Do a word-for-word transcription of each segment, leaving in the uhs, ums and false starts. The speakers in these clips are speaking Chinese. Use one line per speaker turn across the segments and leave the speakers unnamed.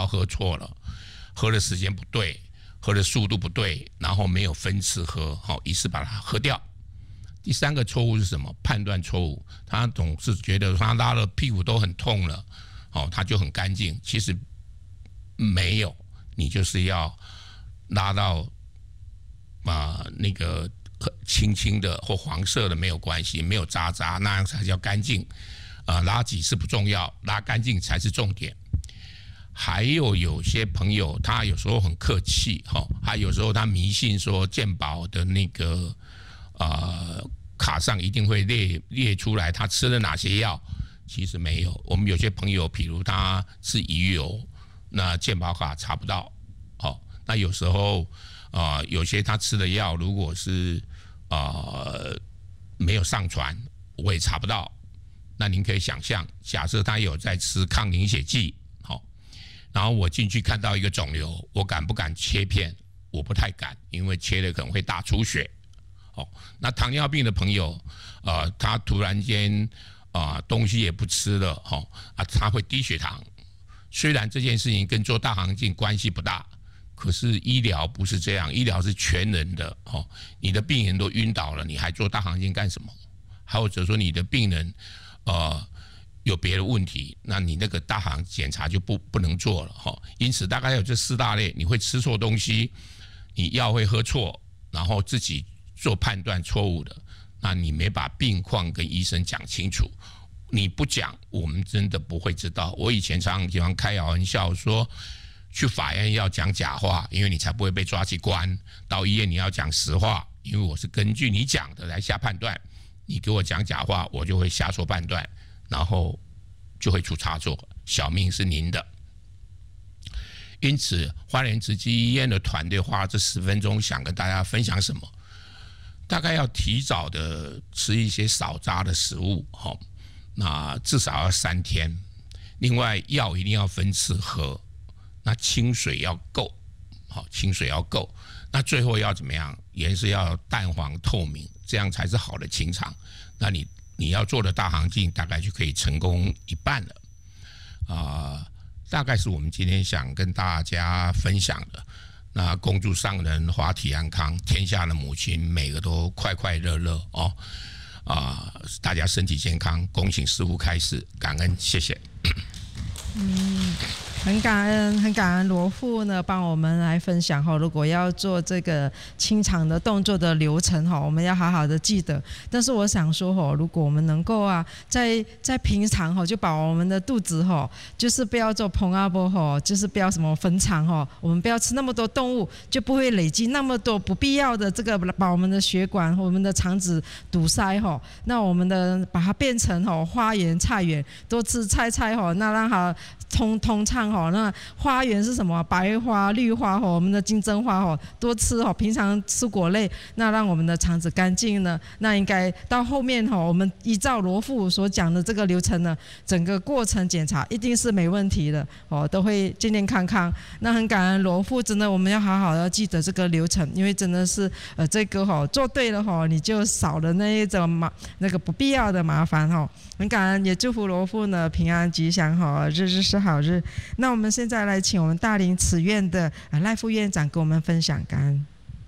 药喝错了，喝的时间不对，喝的速度不对，然后没有分次喝，好，一次把它喝掉。第三个错误是什么？判断错误，他总是觉得他拉了屁股都很痛了，哦，他就很干净，其实没有，你就是要拉到啊、呃、那个青青的或黄色的没有关系，没有渣渣，那样才叫干净。啊、呃，拉几次不重要，拉干净才是重点。还有有些朋友，他有时候很客气，哈、哦，他有时候他迷信说健保的那个呃卡上一定会列列出来他吃了哪些药，其实没有。我们有些朋友，比如他吃鱼油，那健保卡查不到，哦，那有时候啊、呃，有些他吃的药如果是呃没有上传，我也查不到。那您可以想象，假设他有在吃抗凝血剂，好、哦，然后我进去看到一个肿瘤，我敢不敢切片？我不太敢，因为切了可能会大出血。哦，那糖尿病的朋友，呃，他突然间啊、呃、东西也不吃了，哈、哦、啊，他会低血糖。虽然这件事情跟做大肠镜关系不大，可是医疗不是这样，医疗是全人的，哦，你的病人都晕倒了，你还做大肠镜干什么？或者说你的病人。呃，有别的问题，那你那个大肠检查就不不能做了哈。因此，大概有这四大类：你会吃错东西，你药会喝错，然后自己做判断错误的，那你没把病况跟医生讲清楚，你不讲，我们真的不会知道。我以前常常喜欢开玩笑说，去法院要讲假话，因为你才不会被抓去关；到医院你要讲实话，因为我是根据你讲的来下判断。你给我讲假话，我就会下错判断，然后就会出差错，小命是您的。因此，花莲慈济医院的团队花这十分钟想跟大家分享什么？大概要提早的吃一些少渣的食物，哈，那至少要三天。另外，药一定要分次喝，那清水要够，好，清水要够。那最后要怎么样？颜色要淡黄透明，这样才是好的清肠。那你你要做的大肠镜大概就可以成功一半了，啊、呃，大概是我们今天想跟大家分享的。那恭祝上人华体安康，天下的母亲每个都快快乐乐哦，啊、呃，大家身体健康。恭请师父开示，感恩，谢谢。
嗯，很感恩，很感恩罗父呢，帮我们来分享哈。如果要做这个清肠的动作的流程哈，我们要好好的记得。但是我想说哈，如果我们能够啊，在在平常哈，就把我们的肚子哈，就是不要做膨阿波哈，就是不要什么分肠哈，我们不要吃那么多动物，就不会累积那么多不必要的这个，把我们的血管、我们的肠子堵塞哈。那我们的把它变成哈花园、菜园，多吃菜菜哈，那让它。通通畅哈，那花园是什么？白花、绿花哈，我们的金针花哈，多吃哈。平常吃果类，那让我们的肠子干净呢。那应该到后面哈，我们依照罗父所讲的这个流程呢，整个过程检查一定是没问题的哦，都会健健康康。那很感恩罗父，真的我们要好好的记得这个流程，因为真的是呃这个哈做对了哈，你就少了那一种麻那个不必要的麻烦哈。很感恩，也祝福罗父呢平安吉祥哈，日日是好日。那我们现在来请我们大林慈院的呃赖副院长跟我们分享感恩。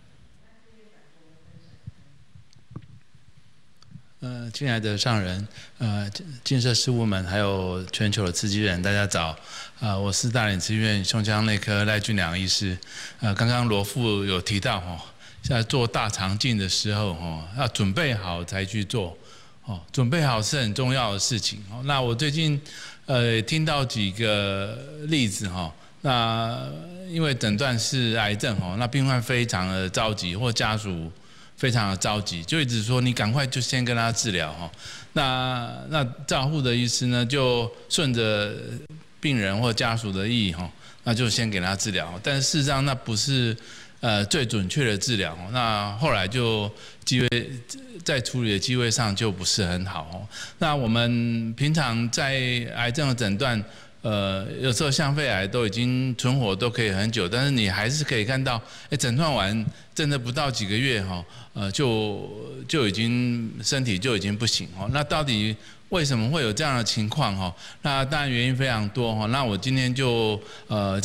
呃，亲爱的上人，呃，建设事务们，还有全球的慈济人，大家早。呃，我是大林慈院胸腔内科赖俊良医师。呃，刚刚罗父有提到哈，在做大肠镜的时候哈，要准备好才去做。哦，准备好是很重要的事情。哦，那我最近呃听到几个例子哈，那因为诊断是癌症哈，那病患非常的着急，或家属非常的着急，就一直说你赶快就先跟他治疗哈。那那照护的医师呢，就顺着病人或家属的意哈，那就先给他治疗。但是事实上那不是呃最准确的治疗。那后来就机会在处理的机会上就不是很好哦。那我们平常在癌症的诊断，呃，有时候像肺癌都已经存活都可以很久，但是你还是可以看到，哎，诊断完真的不到几个月哈，呃，就就已经身体就已经不行哦。那到底为什么会有这样的情况哈？那当然原因非常多哈。那我今天就呃。